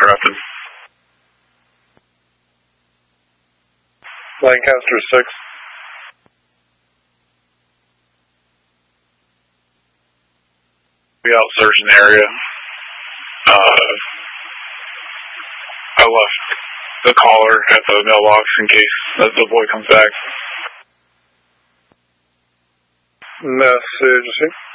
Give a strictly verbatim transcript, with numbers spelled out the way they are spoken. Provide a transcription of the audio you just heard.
Rapids. Lancaster six. Be out searching the area. Uh, I left the caller at the mailbox in case the, the boy comes back. Message.